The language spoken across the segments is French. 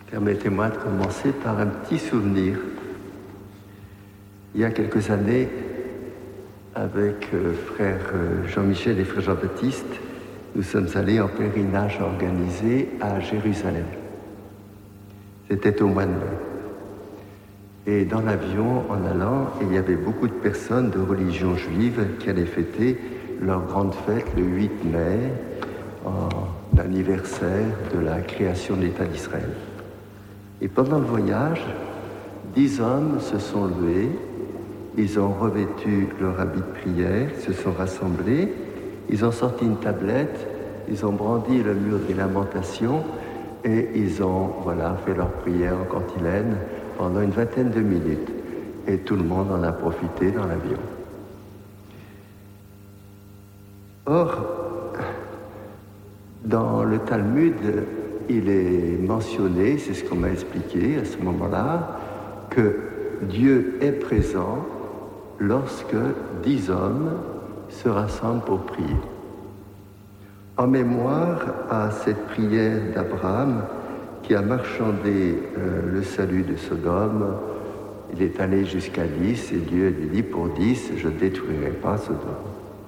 Permettez-moi de commencer par un petit souvenir. Il y a quelques années, avec frère Jean-Michel et frère Jean-Baptiste, nous sommes allés en pèlerinage organisé à Jérusalem. C'était au mois de mai. Et dans l'avion, en allant, il y avait beaucoup de personnes de religion juive qui allaient fêter leur grande fête le 8 mai, en anniversaire de la création de l'État d'Israël. Et pendant le voyage, 10 hommes se sont levés, ils ont revêtu leur habit de prière, se sont rassemblés, ils ont sorti une tablette, ils ont brandi le mur des lamentations et ils ont fait leur prière en cantilène pendant une vingtaine de minutes. Et tout le monde en a profité dans l'avion. Or, dans le Talmud, il est mentionné, c'est ce qu'on m'a expliqué à ce moment-là, que Dieu est présent lorsque 10 hommes se rassemblent pour prier. En mémoire à cette prière d'Abraham qui a marchandé le salut de Sodome, il est allé jusqu'à 10 et Dieu lui dit, pour 10, je ne détruirai pas Sodome.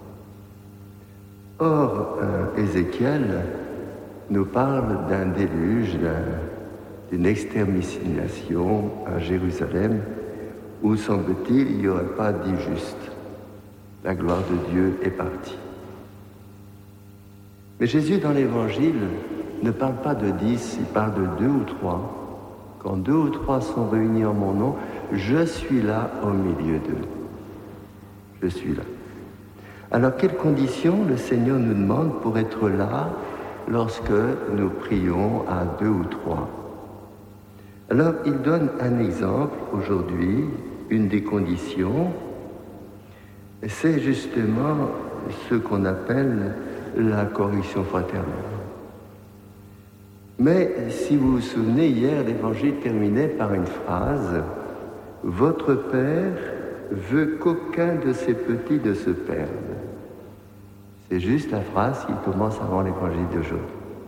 Or, Ézéchiel nous parle d'un déluge, d'une extermination à Jérusalem où, semble-t-il, il n'y aurait pas d'injuste. La gloire de Dieu est partie. Mais Jésus, dans l'Évangile, ne parle pas de 10, il parle de 2 ou 3. Quand 2 ou 3 sont réunis en mon nom, je suis là au milieu d'eux. Je suis là. Alors, quelles conditions le Seigneur nous demande pour être là lorsque nous prions à 2 ou 3? Alors, il donne un exemple aujourd'hui, une des conditions, c'est justement ce qu'on appelle la correction fraternelle. Mais si vous vous souvenez, hier, l'Évangile terminait par une phrase « Votre Père veut qu'aucun de ses petits ne se perde ». C'est juste la phrase qui commence avant l'Évangile d'aujourd'hui.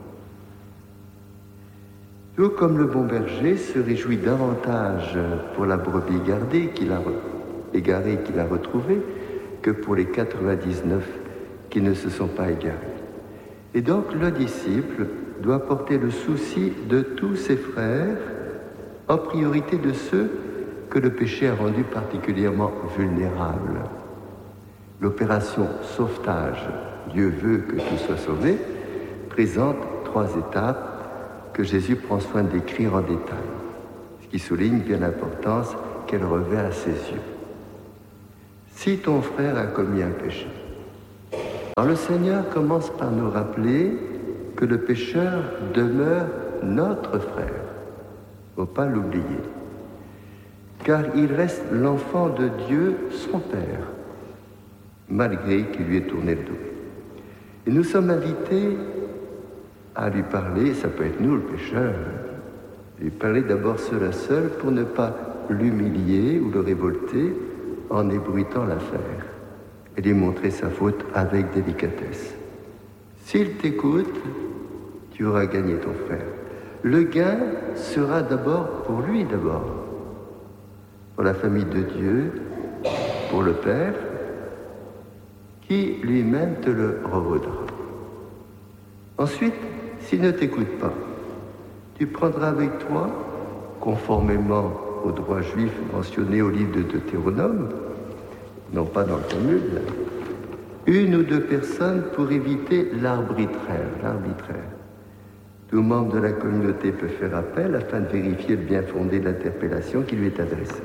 Tout comme le bon berger se réjouit davantage pour la brebis égarée qu'il a retrouvée que pour les 99 qui ne se sont pas égarés. Et donc le disciple doit porter le souci de tous ses frères, en priorité de ceux que le péché a rendus particulièrement vulnérables. L'opération sauvetage, Dieu veut que tout soit sauvé, présente 3 étapes que Jésus prend soin de décrire en détail, ce qui souligne bien l'importance qu'elle revêt à ses yeux. Si ton frère a commis un péché, alors le Seigneur commence par nous rappeler que le pécheur demeure notre frère. Il ne faut pas l'oublier. Car il reste l'enfant de Dieu, son Père, malgré qu'il lui ait tourné le dos. Et nous sommes invités à lui parler, ça peut être nous le pécheur, lui parler d'abord seul à seul pour ne pas l'humilier ou le révolter en ébruitant l'affaire et lui montrer sa faute avec délicatesse. S'il t'écoute, tu auras gagné ton frère. Le gain sera d'abord pour lui pour la famille de Dieu, pour le Père, qui lui-même te le revaudra. Ensuite, s'il ne t'écoute pas, tu prendras avec toi, conformément au droit juif mentionné au livre de Deutéronome, non pas dans le Talmud, 1 ou 2 personnes pour éviter l'arbitraire. Tout membre de la communauté peut faire appel afin de vérifier le bien fondé de l'interpellation qui lui est adressée.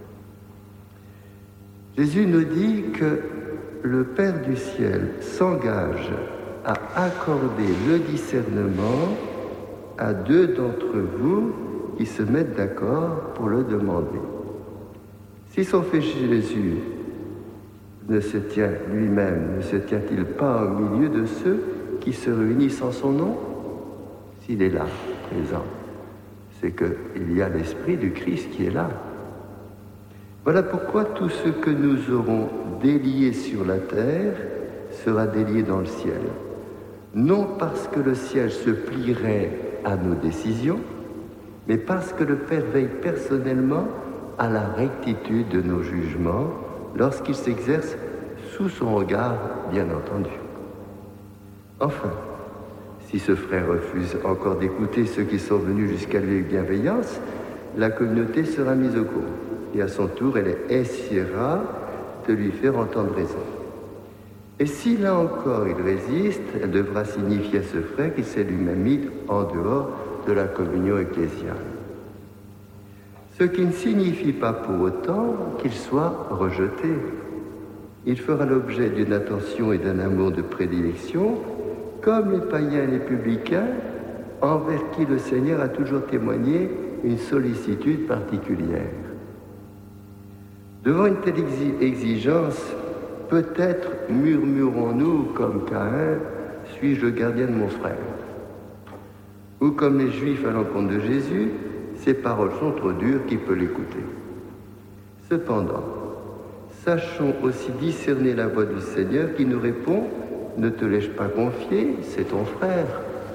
Jésus nous dit que le Père du ciel s'engage à accorder le discernement à 2 d'entre vous qui se mettent d'accord pour le demander. Si son fils Jésus ne se tient-il pas au milieu de ceux qui se réunissent en son nom? S'il est là, présent, c'est qu'il y a l'Esprit du Christ qui est là. Voilà pourquoi tout ce que nous aurons délié sur la terre sera délié dans le ciel. Non parce que le ciel se plierait à nos décisions, mais parce que le Père veille personnellement à la rectitude de nos jugements lorsqu'il s'exerce sous son regard, bien entendu. Enfin, si ce frère refuse encore d'écouter ceux qui sont venus jusqu'à lui avec bienveillance, la communauté sera mise au courant et à son tour, elle essaiera de lui faire entendre raison. Et si là encore il résiste, elle devra signifier à ce frère qu'il s'est lui-même mis en dehors de la communion ecclésiale. Ce qui ne signifie pas pour autant qu'il soit rejeté. Il fera l'objet d'une attention et d'un amour de prédilection, comme les païens et les publicains, envers qui le Seigneur a toujours témoigné une sollicitude particulière. Devant une telle exigence, peut-être murmurons-nous comme Caïn, « Suis-je le gardien de mon frère ?» Ou comme les Juifs à l'encontre de Jésus, ces paroles sont trop dures, qui peut l'écouter. Cependant, sachons aussi discerner la voix du Seigneur qui nous répond « Ne te l'ai-je pas confié, c'est ton frère ?»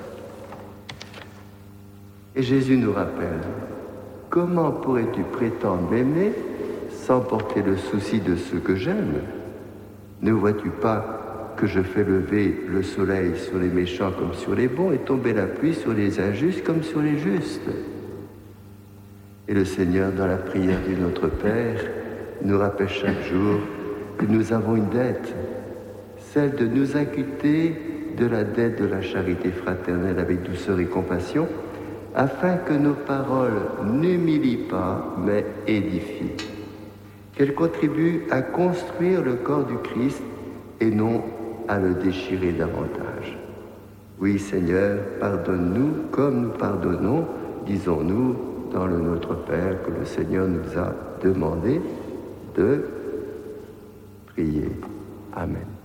Et Jésus nous rappelle « Comment pourrais-tu prétendre m'aimer sans porter le souci de ceux que j'aime ? Ne vois-tu pas que je fais lever le soleil sur les méchants comme sur les bons et tomber la pluie sur les injustes comme sur les justes ?» Et le Seigneur, dans la prière du Notre Père, nous rappelle chaque jour que nous avons une dette, celle de nous acquitter de la dette de la charité fraternelle avec douceur et compassion, afin que nos paroles n'humilient pas, mais édifient, qu'elles contribuent à construire le corps du Christ et non à le déchirer davantage. Oui, Seigneur, pardonne-nous comme nous pardonnons, disons-nous, dans le Notre Père que le Seigneur nous a demandé de prier. Amen.